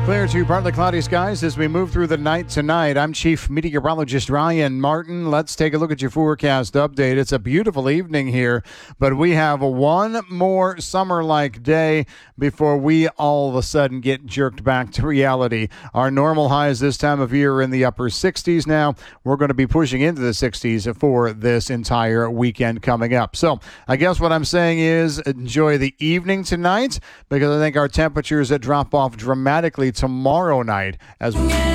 Clear to partly cloudy skies as we move through the night tonight. I'm Chief Meteorologist Ryan Martin. Let's take a look at your forecast update. It's a beautiful evening here, but we have one more summer-like day before we all of a sudden get jerked back to reality. Our normal highs this time of year are in the upper 60s now. We're going to be pushing into the 60s for this entire weekend coming up. So I guess what I'm saying is enjoy the evening tonight, because I think our temperatures drop off dramatically tomorrow night as